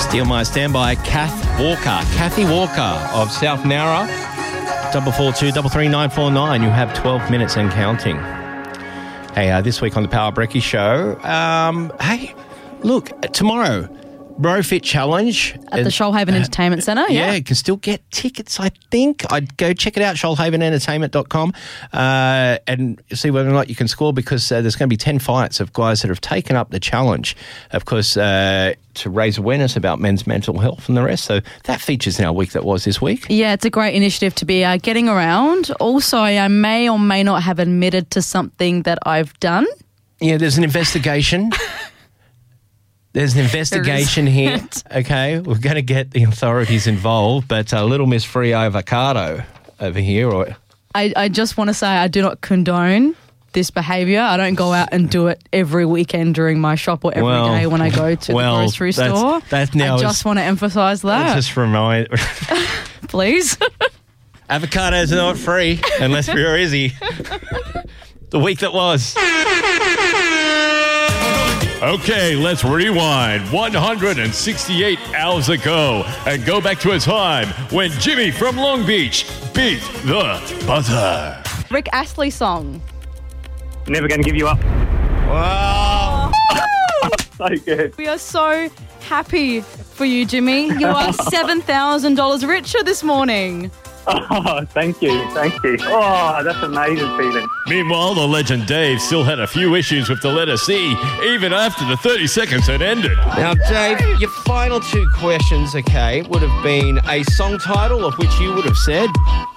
Steal my standby, Kathy Walker of South Nowra. 442 333 949. You have 12 minutes and counting. Hey, this week on the Power Brekkie Show, hey, look, tomorrow, BroFit Challenge. At the Shoalhaven Entertainment Centre, Yeah, you can still get tickets, I think. I'd go check it out, shoalhavenentertainment.com, and see whether or not you can score, because there's going to be 10 fights of guys that have taken up the challenge, of course, to raise awareness about men's mental health and the rest. So that features in our week that was this week. Yeah, it's a great initiative to be getting around. Also, I may or may not have admitted to something that I've done. Yeah, there's an investigation. There's an investigation here, okay? We're going to get the authorities involved, but Little Miss Free Avocado over here. I just want to say I do not condone this behaviour. I don't go out and do it every weekend during my shop or every day when I go to the grocery store. I just want to emphasise that. Just remind... Please. Avocados are not free unless you're Izzy. The week that was... Okay, let's rewind 168 hours ago and go back to a time when Jimmy from Long Beach beat the buzzer. Rick Astley song. Never going to give you up. Wow. So good. We are so happy for you, Jimmy. You are $7,000 richer this morning. Oh, thank you. Oh, that's an amazing feeling. Meanwhile, the legend Dave still had a few issues with the letter C, even after the 30 seconds had ended. Now, Dave, your final two questions, okay, would have been a song title of which you would have said...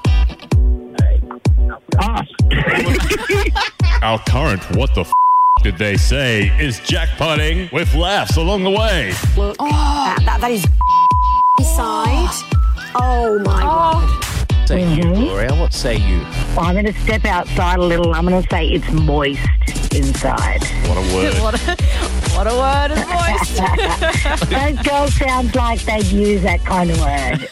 Pass. Our current what the did they say is jackpotting with laughs along the way. Look, that is side. Oh, my God. Say you, Gloria. What say you? Well, I'm going to step outside a little. I'm going to say it's moist inside. What a word. What a word is moist. Those girls sound like they'd use that kind of word.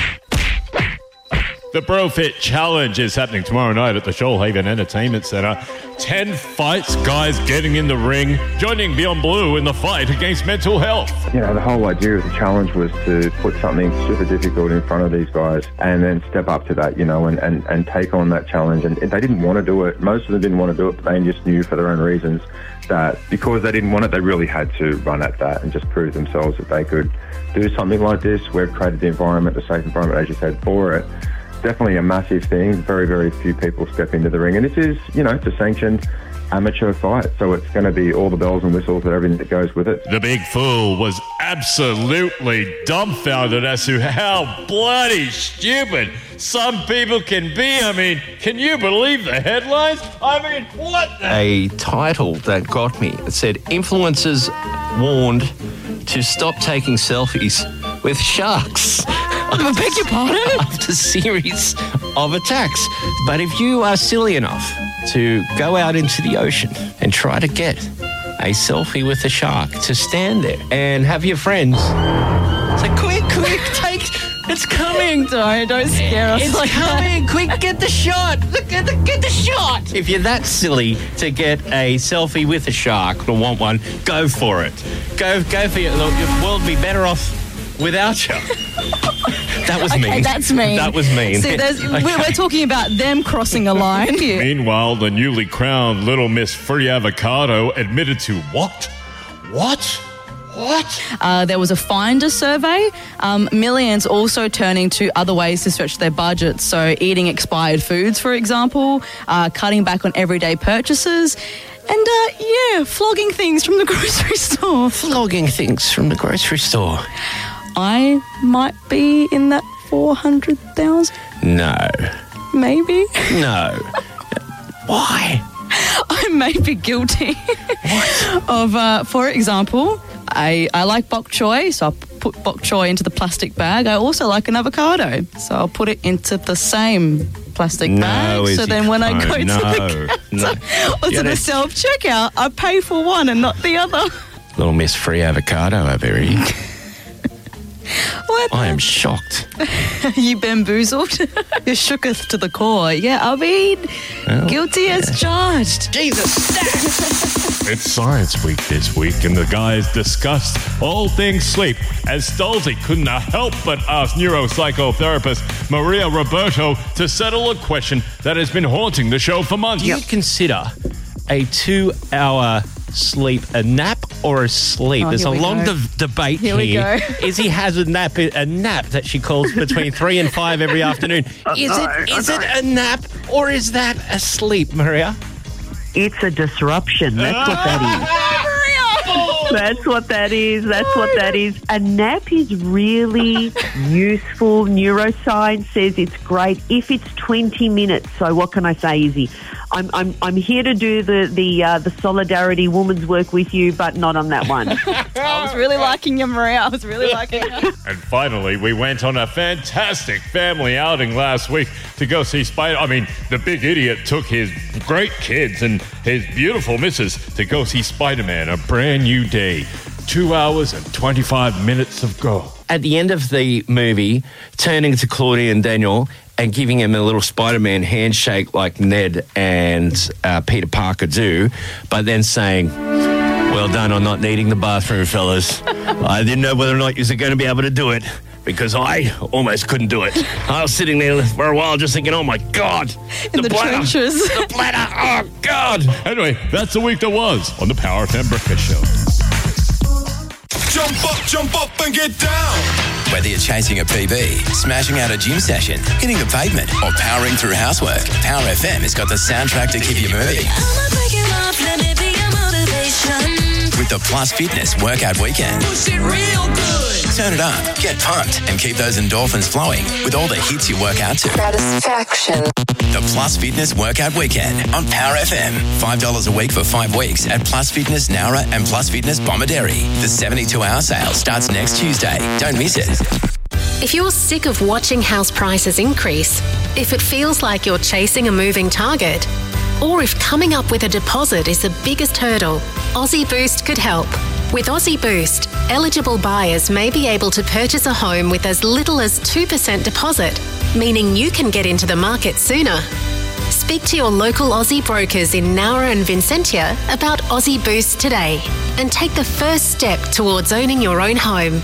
The BroFit Challenge is happening tomorrow night at the Shoalhaven Entertainment Centre. 10 fights, guys getting in the ring, joining Beyond Blue in the fight against mental health. You know, the whole idea of the challenge was to put something super difficult in front of these guys and then step up to that, you know, and take on that challenge. And they didn't want to do it. Most of them didn't want to do it, but they just knew for their own reasons that because they didn't want it, they really had to run at that and just prove themselves that they could do something like this. We've created the environment, the safe environment, as you said, for it. Definitely a massive thing. Very, very few people step into the ring. And this is, you know, it's a sanctioned amateur fight. So it's going to be all the bells and whistles and everything that goes with it. The big fool was absolutely dumbfounded as to how bloody stupid some people can be. I mean, can you believe the headlines? I mean, what the... A title that got me. It said, influencers warned to stop taking selfies with sharks. I beg your pardon? After a series of attacks. But if you are silly enough to go out into the ocean and try to get a selfie with a shark, to stand there and have your friends say, quick, take, it's coming. Don't scare us. It's like coming, quick, get the shot. Get the shot. If you're that silly to get a selfie with a shark or want one, go for it. Go for it. Look, the world would be better off without you. That was mean. That's mean. That was mean. See, we're talking about them crossing a line here. Meanwhile, the newly crowned Little Miss Free Avocado admitted to what? There was a Finder survey. Millions also turning to other ways to stretch their budgets. So eating expired foods, for example, cutting back on everyday purchases. And, flogging things from the grocery store. I might be in that 400,000. No. Maybe. No. Why? I may be guilty of, for example, I like bok choy, so I'll put bok choy into the plastic bag. I also like an avocado, so I'll put it into the same plastic bag. So then when I go to the self-checkout, I pay for one and not the other. Little Miss Free Avocado over here. What? I am shocked. You bamboozled? You're shooketh to the core. Yeah, I mean, guilty as charged. Jesus. It's Science Week this week, and the guys discussed all things sleep, as Stolzy couldn't help but ask neuropsychotherapist Maria Roberto to settle a question that has been haunting the show for months. Do you consider a 2-hour sleep a nap or a sleep? There's a long debate here. We go. Izzy has a nap that she calls between 3 and 5 every afternoon. Is it a nap or is that a sleep, Maria? It's a disruption. That's what that is. That's what that is. That's what that is. A nap is really useful. Neuroscience says it's great if it's 20 minutes. So what can I say, Izzy? I'm here to do the solidarity woman's work with you, but not on that one. I was really liking you, Maria. I was really liking you. And finally, we went on a fantastic family outing last week to go see Spider. I mean, the big idiot took his great kids and his beautiful missus to go see Spider-Man, a brand new day. 2 hours and 25 minutes of go. At the end of the movie, turning to Claudia and Daniel and giving him a little Spider-Man handshake like Ned and Peter Parker do, but then saying, well done on not needing the bathroom, fellas. I didn't know whether or not you were going to be able to do it because I almost couldn't do it. I was sitting there for a while just thinking, oh my God. In the bladder, trenches. The bladder, oh God. Anyway, that's the week that was on the Power FM Breakfast Show. Jump up and get down. Whether you're chasing a PB, smashing out a gym session, hitting the pavement, or powering through housework, Power FM has got the soundtrack to keep you moving. With the Plus Fitness Workout Weekend. Push it real good. Turn it up, get pumped, and keep those endorphins flowing with all the hits you work out to. Satisfaction. The Plus Fitness Workout Weekend on Power FM. $5 a week for 5 weeks at Plus Fitness Nowra and Plus Fitness Bomaderry. The 72-hour sale starts next Tuesday. Don't miss it. If you're sick of watching house prices increase, if it feels like you're chasing a moving target, or if coming up with a deposit is the biggest hurdle, Aussie Boost could help. With Aussie Boost, eligible buyers may be able to purchase a home with as little as 2% deposit, meaning you can get into the market sooner. Speak to your local Aussie brokers in Nowra and Vincentia about Aussie Boost today and take the first step towards owning your own home.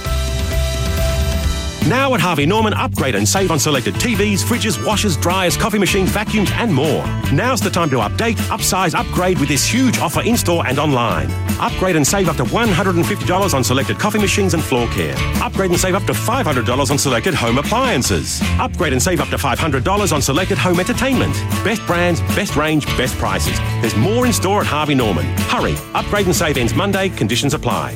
Now at Harvey Norman, upgrade and save on selected TVs, fridges, washers, dryers, coffee machines, vacuums and more. Now's the time to update, upsize, upgrade with this huge offer in-store and online. Upgrade and save up to $150 on selected coffee machines and floor care. Upgrade and save up to $500 on selected home appliances. Upgrade and save up to $500 on selected home entertainment. Best brands, best range, best prices. There's more in store at Harvey Norman. Hurry, upgrade and save ends Monday, conditions apply.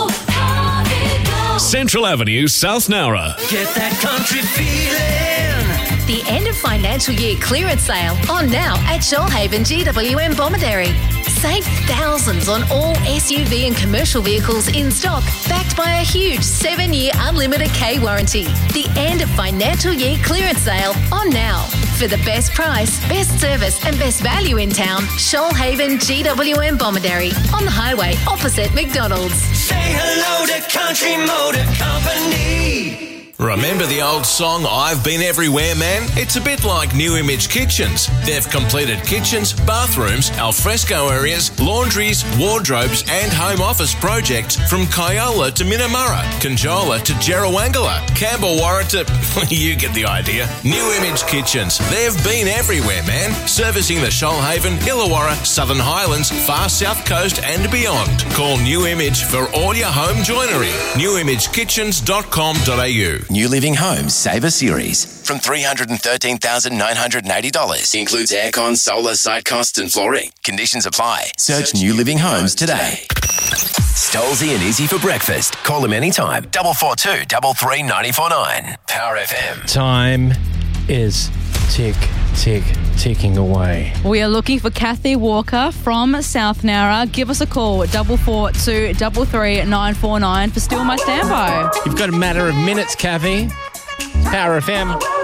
Central Avenue, South Nowra. Get that country feeling. The end of financial year clearance sale on now at Shoalhaven GWM Bomaderry. Save thousands on all SUV and commercial vehicles in stock, backed by a huge 7-year unlimited K warranty. The end of financial year clearance sale on now. For the best price, best service and best value in town, Shoalhaven GWM Bomaderry on the highway opposite McDonald's. Say hello to Country Motor Company. Remember the old song, I've Been Everywhere, Man? It's a bit like New Image Kitchens. They've completed kitchens, bathrooms, alfresco areas, laundries, wardrobes and home office projects from Kyola to Minamurra, Conjola to Jerrawangala, Campbellwarra to... you get the idea. New Image Kitchens. They've been everywhere, man. Servicing the Shoalhaven, Illawarra, Southern Highlands, far south coast and beyond. Call New Image for all your home joinery. newimagekitchens.com.au. New Living Homes Saver Series from $313,980. Includes aircon, solar, site costs and flooring. Conditions apply. Search New Living Homes today. Stolzy and Izzy for breakfast. Call them anytime. 442 33 949. Power FM. Time is ticking away. We are looking for Kathy Walker from South Nowra. Give us a call at 442 33 949 for Still My Standby. You've got a matter of minutes, Kathy. Power FM.